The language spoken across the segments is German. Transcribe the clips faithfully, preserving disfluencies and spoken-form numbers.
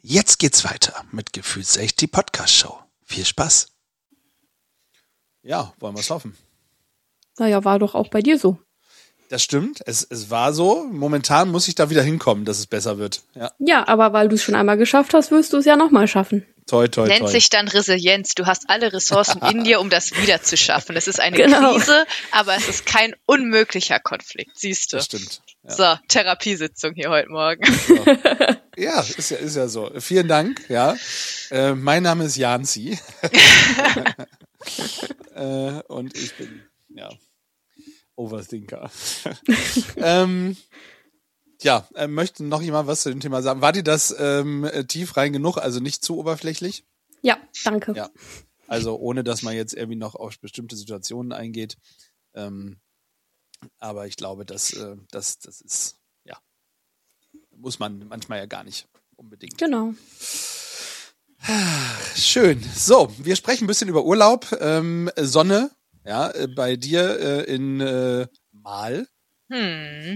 Jetzt geht's weiter mit Gefühlsecht, die Podcast-Show. Viel Spaß. Ja, wollen wir es hoffen. Naja, war doch auch bei dir so. Das stimmt, es, es war so. Momentan muss ich da wieder hinkommen, dass es besser wird. Ja, Ja, aber weil du es schon einmal geschafft hast, wirst du es ja nochmal schaffen. toi, toi, Nennt toi. sich dann Resilienz. Du hast alle Ressourcen in dir, um das wieder zu schaffen. Es ist eine Genau. Krise, aber es ist kein unmöglicher Konflikt, siehst du. Das stimmt. Ja, So, Therapiesitzung hier heute Morgen. so. Ja, ist ja, ist ja so. Vielen Dank. Ja, äh, mein Name ist Janzi. äh, und ich bin, ja, Overthinker. ähm, ja, äh, möchte noch jemand was zu dem Thema sagen? War dir das ähm, tief rein genug, also nicht zu oberflächlich? Ja, danke. Ja. Also ohne, dass man jetzt irgendwie noch auf bestimmte Situationen eingeht. Ähm, aber ich glaube, dass äh, das, das ist, ja, muss man manchmal ja gar nicht unbedingt. Genau. Schön. So, wir sprechen ein bisschen über Urlaub. Ähm, Sonne, ja, äh, bei dir äh, in äh, Mal. Hm.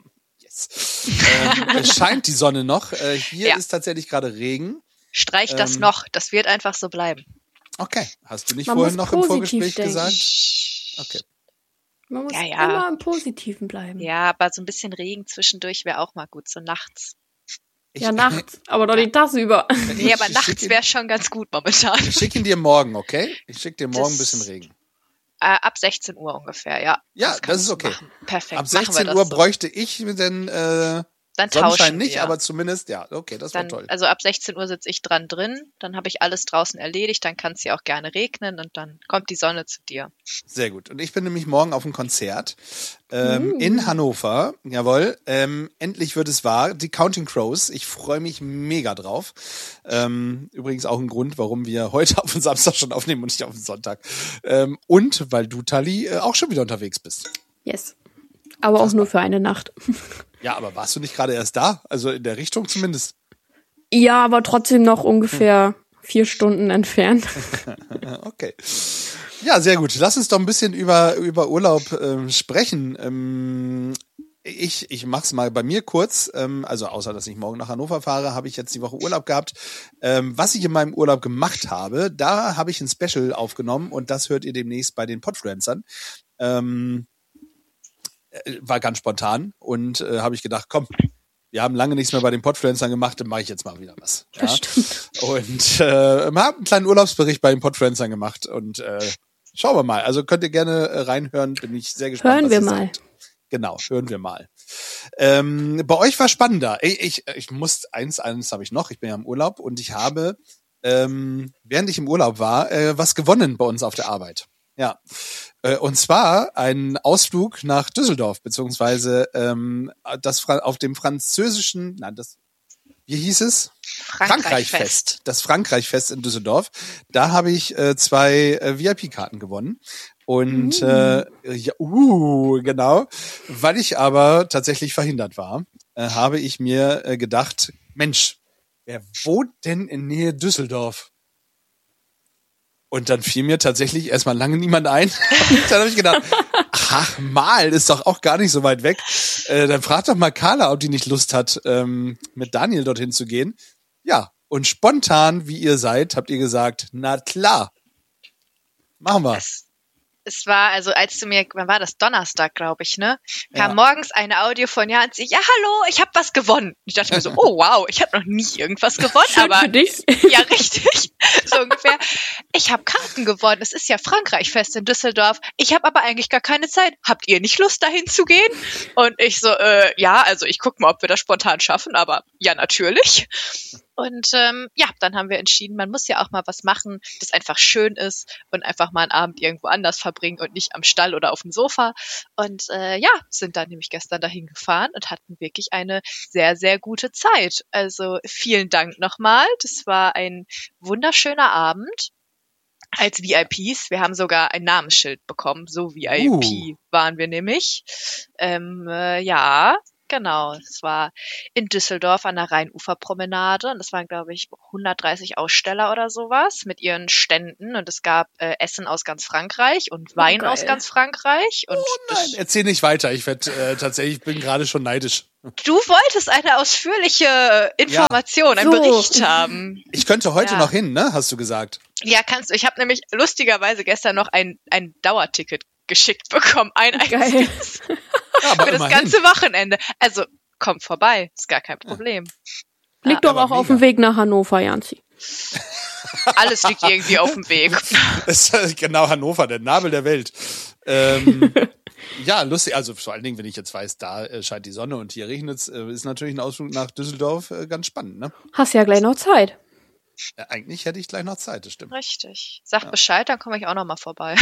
Yes. ähm, es scheint die Sonne noch. Äh, hier Ja. ist tatsächlich gerade Regen. Streich das Ähm, noch. Das wird einfach so bleiben. Okay. Hast du nicht Man vorhin muss noch im positiv Vorgespräch denken. gesagt? Okay. Man muss Ja, ja. immer im Positiven bleiben. Ja, aber so ein bisschen Regen zwischendurch wäre auch mal gut, so nachts. Ja, nachts, aber doch nicht tagsüber. Nee, aber ich nachts schick ihn- wäre schon ganz gut momentan. Ich schicke ihn dir morgen, okay? Ich schicke dir morgen ein Das- bisschen Regen. Äh, ab sechzehn Uhr ungefähr, ja. Ja, das kannst ist du okay. machen. Perfekt. Ab machen wir sechzehn das Uhr so. bräuchte ich denn äh, Dann Sonnenschein tauschen nicht, wir. aber zumindest, ja, okay, das war Dann, toll. also ab sechzehn Uhr sitze ich dran drin, dann habe ich alles draußen erledigt, dann kann es ja auch gerne regnen und dann kommt die Sonne zu dir. Sehr gut. Und ich bin nämlich morgen auf einem Konzert ähm, Mm. in Hannover. Jawohl. Ähm, endlich wird es wahr. Die Counting Crows. Ich freue mich mega drauf. Ähm, übrigens auch ein Grund, warum wir heute auf den Samstag schon aufnehmen und nicht auf den Sonntag. Ähm, und weil du, Tali, äh, auch schon wieder unterwegs bist. Yes. Aber auch nur für eine Nacht. Ja, aber warst du nicht gerade erst da? Also in der Richtung zumindest. Ja, aber trotzdem noch ungefähr vier Stunden entfernt. Okay. Ja, sehr gut. Lass uns doch ein bisschen über, über Urlaub ähm, sprechen. Ähm, ich ich mach's mal bei mir kurz. Ähm, also außer, dass ich morgen nach Hannover fahre, habe ich jetzt die Woche Urlaub gehabt. Ähm, was ich in meinem Urlaub gemacht habe, da habe ich ein Special aufgenommen und das hört ihr demnächst bei den Podfluencern. Ähm, äh, war ganz spontan und äh, habe ich gedacht, komm, wir haben lange nichts mehr bei den Podfluencern gemacht, dann mache ich jetzt mal wieder was. Ja? Das stimmt. Und äh, habe einen kleinen Urlaubsbericht bei den Podfluencern gemacht und äh, schauen wir mal. Also könnt ihr gerne äh, reinhören, bin ich sehr gespannt, Hören was wir ihr mal. sagt. Genau, hören wir mal. Ähm, bei euch war spannender. Ich, ich, ich muss, eins, eins habe ich noch, ich bin ja im Urlaub und ich habe, ähm, während ich im Urlaub war, äh, was gewonnen bei uns auf der Arbeit. Ja, äh, und zwar einen Ausflug nach Düsseldorf, beziehungsweise ähm, das Fra- auf dem französischen, nein, das, wie hieß es? Frankreichfest. Das Frankreichfest in Düsseldorf. Da habe ich äh, zwei äh, V I P-Karten gewonnen. Und Uh. äh, ja, uh, genau, weil ich aber tatsächlich verhindert war, äh, habe ich mir äh, gedacht, Mensch, wer wohnt denn in Nähe Düsseldorf? Und dann fiel mir tatsächlich erstmal lange niemand ein. Und dann habe ich gedacht, ach, Mal ist doch auch gar nicht so weit weg. Äh, dann frag doch mal Carla, ob die nicht Lust hat, ähm, mit Daniel dorthin zu gehen. Ja, und spontan, wie ihr seid, habt ihr gesagt, na klar, machen wir. Es, es war, also als du mir, wann war das? Donnerstag, glaube ich, ne? Kam Ja. morgens eine Audio von Janzi, ja hallo, ich habe was gewonnen. Ich dachte mir so, oh wow, ich habe noch nie irgendwas gewonnen, Schön aber für dich. ja, richtig. So ungefähr. Ich habe Karten gewonnen. Es ist ja Frankreichfest in Düsseldorf. Ich habe aber eigentlich gar keine Zeit. Habt ihr nicht Lust, dahin zu gehen? Und ich so, äh, ja, also ich guck mal, ob wir das spontan schaffen, aber ja, natürlich. Und ähm, ja, dann haben wir entschieden, man muss ja auch mal was machen, das einfach schön ist und einfach mal einen Abend irgendwo anders verbringen und nicht am Stall oder auf dem Sofa. Und äh, ja, sind dann nämlich gestern dahin gefahren und hatten wirklich eine sehr, sehr gute Zeit. Also vielen Dank nochmal. Das war ein wunderschöner Abend. Als V I Ps. Wir haben sogar ein Namensschild bekommen. So V I P Uh. waren wir nämlich. Ähm, äh, ja, Genau, es war in Düsseldorf an der Rheinuferpromenade und es waren, glaube ich, hundertdreißig Aussteller oder sowas mit ihren Ständen und es gab äh, Essen aus ganz Frankreich und Wein geil. aus ganz Frankreich. Und Nein, das, erzähl nicht weiter. Ich werd, äh, tatsächlich bin gerade schon neidisch. du wolltest eine ausführliche Information, einen So. Bericht haben. Ich könnte heute Ja. noch hin, ne? Hast du gesagt. Ja, kannst du. Ich habe nämlich lustigerweise gestern noch ein, ein Dauerticket geschickt bekommen, ein Geil. einziges Ja, aber für das immerhin. ganze Wochenende. Also komm vorbei, ist gar kein Problem. Liegt Ja, doch aber auch auf mega. dem Weg nach Hannover, Janzi. Alles liegt irgendwie auf dem Weg. Das ist genau Hannover, der Nabel der Welt. Ähm, ja, lustig. Also vor allen Dingen, wenn ich jetzt weiß, da äh, scheint die Sonne und hier regnet es, äh, ist natürlich ein Ausflug nach Düsseldorf äh, ganz spannend, ne? Hast ja gleich noch Zeit. Ja, eigentlich hätte ich gleich noch Zeit, das stimmt. Richtig. Sag Bescheid, dann komme ich auch noch mal vorbei.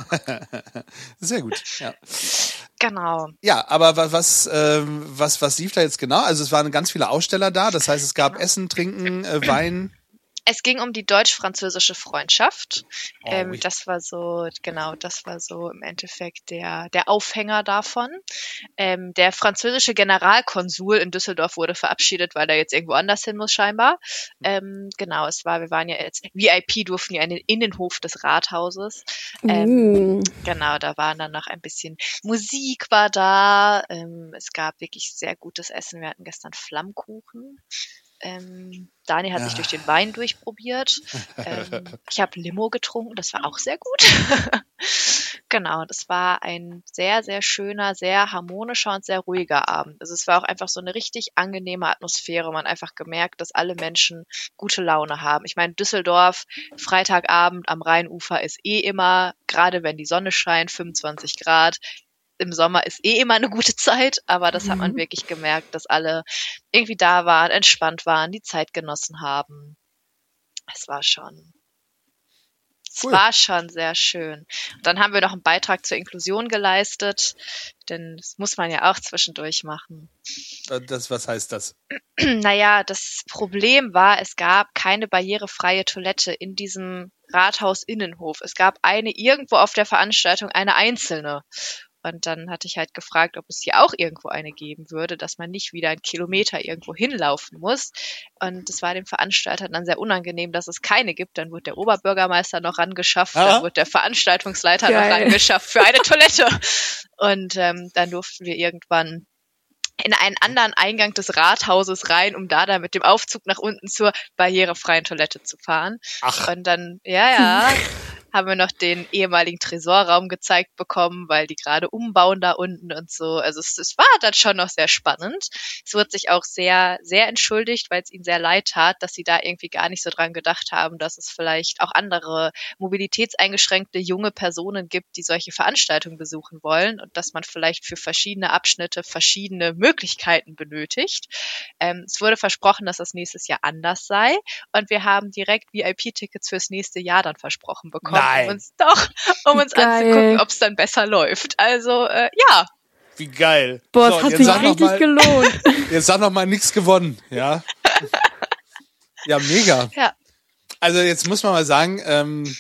Sehr gut, ja. Genau. Ja, aber wa- was, ähm, was, was lief da jetzt genau? Also es waren ganz viele Aussteller da, das heißt, es gab Essen, Trinken, äh, Wein. Es ging um die deutsch-französische Freundschaft. Oh, ähm, ui. das war so, genau, das war so im Endeffekt der, der Aufhänger davon. Ähm, der französische Generalkonsul in Düsseldorf wurde verabschiedet, weil er jetzt irgendwo anders hin muss scheinbar. Ähm, genau, es war, wir waren ja jetzt, V I P durften ja in den Innenhof des Rathauses. Ähm, Uh. Genau, da waren dann noch ein bisschen Musik war da. Ähm, es gab wirklich sehr gutes Essen. Wir hatten gestern Flammkuchen. Ähm, Dani hat sich Ja. durch den Wein durchprobiert. Ähm, ich habe Limo getrunken, das war auch sehr gut. Genau, das war ein sehr, sehr schöner, sehr harmonischer und sehr ruhiger Abend. Also es war auch einfach so eine richtig angenehme Atmosphäre. Man hat einfach gemerkt, dass alle Menschen gute Laune haben. Ich meine, Düsseldorf, Freitagabend am Rheinufer ist eh immer, gerade wenn die Sonne scheint, fünfundzwanzig Grad. Im Sommer ist eh immer eine gute Zeit, aber das hat man Mhm. wirklich gemerkt, dass alle irgendwie da waren, entspannt waren, die Zeit genossen haben. Es war schon, es Cool. war schon sehr schön. Und dann haben wir noch einen Beitrag zur Inklusion geleistet, denn das muss man ja auch zwischendurch machen. Äh, Das, was heißt das? Naja, das Problem war, es gab keine barrierefreie Toilette in diesem Rathaus-Innenhof. Es gab eine irgendwo auf der Veranstaltung, eine einzelne. Und dann hatte ich halt gefragt, ob es hier auch irgendwo eine geben würde, dass man nicht wieder einen Kilometer irgendwo hinlaufen muss. Und es war dem Veranstalter dann sehr unangenehm, dass es keine gibt. Dann wurde der Oberbürgermeister noch rangeschafft, Ah. dann wurde der Veranstaltungsleiter Geil. noch rangeschafft für eine Toilette. Und ähm, dann durften wir irgendwann in einen anderen Eingang des Rathauses rein, um da dann mit dem Aufzug nach unten zur barrierefreien Toilette zu fahren. Ach, Und dann, ja, ja, haben wir noch den ehemaligen Tresorraum gezeigt bekommen, weil die gerade umbauen da unten und so. Also es, es war dann schon noch sehr spannend. Es wurde sich auch sehr, sehr entschuldigt, weil es ihnen sehr leid tat, dass sie da irgendwie gar nicht so dran gedacht haben, dass es vielleicht auch andere mobilitätseingeschränkte junge Personen gibt, die solche Veranstaltungen besuchen wollen und dass man vielleicht für verschiedene Abschnitte verschiedene Möglichkeiten benötigt. Ähm, es wurde versprochen, dass das nächstes Jahr anders sei und wir haben direkt V I P-Tickets fürs nächste Jahr dann versprochen bekommen, Nein. um uns doch, um uns Geil. anzugucken, ob es dann besser läuft. Also äh, ja, wie geil. Boah, So, es hat jetzt sich sag noch richtig mal, gelohnt. Jetzt sag noch mal nichts gewonnen, ja? Ja, mega. ja, Also jetzt muss man mal sagen, ähm,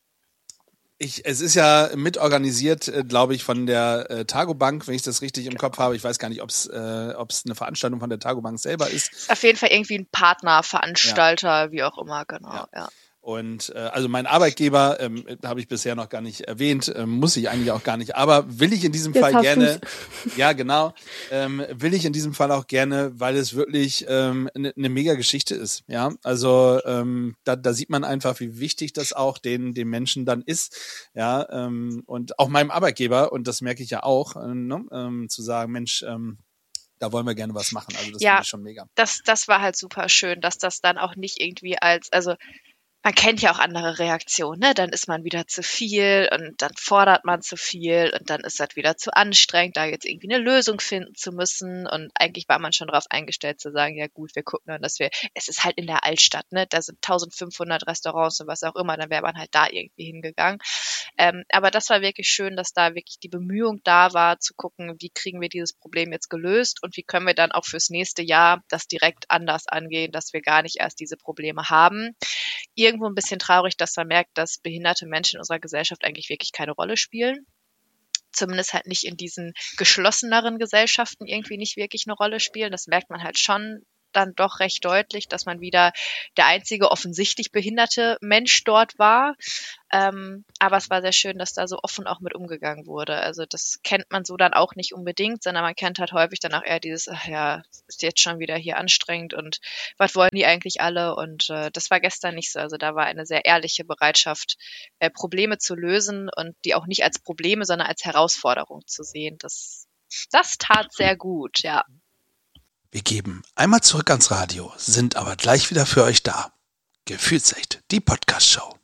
ich, es ist ja mitorganisiert, äh, glaube ich, von der äh, Targobank, wenn ich das richtig im Kopf habe. Ich weiß gar nicht, ob es äh, ob's eine Veranstaltung von der Targobank selber ist. ist auf jeden Fall irgendwie ein Partner, Veranstalter, wie auch immer, genau, Ja. ja. Und äh, also mein Arbeitgeber ähm, habe ich bisher noch gar nicht erwähnt, ähm, muss ich eigentlich auch gar nicht, aber will ich in diesem Jetzt Fall hast gerne, ja genau, ähm, will ich in diesem Fall auch gerne, weil es wirklich ähm, eine ne mega Geschichte ist, ja, also ähm, da, da sieht man einfach, wie wichtig das auch den den Menschen dann ist, ja, ähm, und auch meinem Arbeitgeber, und das merke ich ja auch, äh, ne, ähm, zu sagen, Mensch, ähm, da wollen wir gerne was machen, also das Ja. finde ich schon mega. Das, das war halt super schön, dass das dann auch nicht irgendwie als, also man kennt ja auch andere Reaktionen, ne? Dann ist man wieder zu viel und dann fordert man zu viel und dann ist das wieder zu anstrengend, da jetzt irgendwie eine Lösung finden zu müssen. Und eigentlich war man schon darauf eingestellt zu sagen, ja gut, wir gucken dann, dass wir, es ist halt in der Altstadt, ne? Da sind eintausendfünfhundert Restaurants und was auch immer, dann wäre man halt da irgendwie hingegangen. Ähm, aber das war wirklich schön, dass da wirklich die Bemühung da war, zu gucken, wie kriegen wir dieses Problem jetzt gelöst und wie können wir dann auch fürs nächste Jahr das direkt anders angehen, dass wir gar nicht erst diese Probleme haben. Irgendwo ein bisschen traurig, dass man merkt, dass behinderte Menschen in unserer Gesellschaft eigentlich wirklich keine Rolle spielen. zumindest halt nicht in diesen geschlosseneren Gesellschaften irgendwie nicht wirklich eine Rolle spielen. Das merkt man halt schon dann doch recht deutlich, dass man wieder der einzige offensichtlich behinderte Mensch dort war. Ähm, aber es war sehr schön, dass da so offen auch mit umgegangen wurde. Also das kennt man so dann auch nicht unbedingt, sondern man kennt halt häufig dann auch eher dieses, ach ja, ist jetzt schon wieder hier anstrengend und was wollen die eigentlich alle? Und äh, das war gestern nicht so. Also da war eine sehr ehrliche Bereitschaft, äh, Probleme zu lösen und die auch nicht als Probleme, sondern als Herausforderung zu sehen. Das, das tat sehr gut, ja. Wir geben einmal zurück ans Radio, sind aber gleich wieder für euch da. Gefühlsecht, die Podcast-Show.